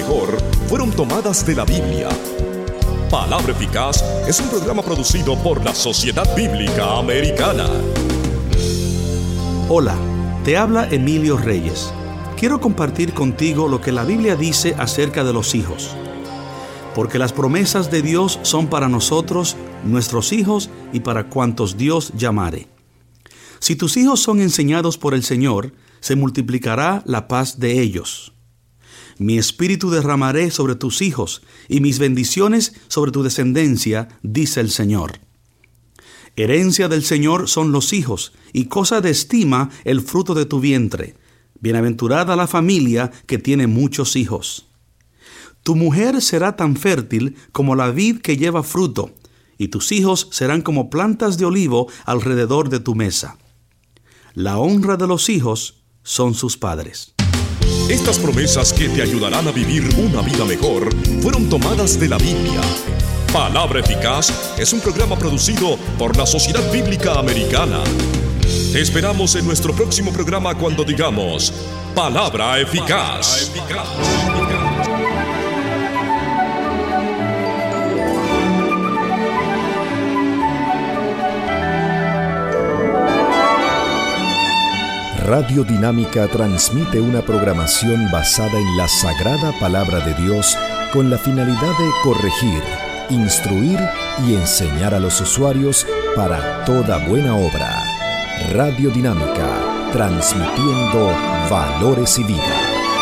mejor fueron tomadas de la Biblia. Palabra Eficaz es un programa producido por la Sociedad Bíblica Americana. Hola, te habla Emilio Reyes. Quiero compartir contigo lo que la Biblia dice acerca de los hijos. Porque las promesas de Dios son para nosotros, nuestros hijos y para cuantos Dios llamare. Si tus hijos son enseñados por el Señor, se multiplicará la paz de ellos. Mi espíritu derramaré sobre tus hijos y mis bendiciones sobre tu descendencia, dice el Señor. Herencia del Señor son los hijos, y cosa de estima el fruto de tu vientre. Bienaventurada la familia que tiene muchos hijos. Tu mujer será tan fértil como la vid que lleva fruto, y tus hijos serán como plantas de olivo alrededor de tu mesa. La honra de los hijos son sus padres. Estas promesas que te ayudarán a vivir una vida mejor fueron tomadas de la Biblia. Palabra Eficaz es un programa producido por la Sociedad Bíblica Americana. Te esperamos en nuestro próximo programa cuando digamos Palabra Eficaz. Radio Dinámica transmite una programación basada en la Sagrada Palabra de Dios con la finalidad de corregir, instruir y enseñar a los usuarios para toda buena obra. Radio Dinámica, transmitiendo valores y vida.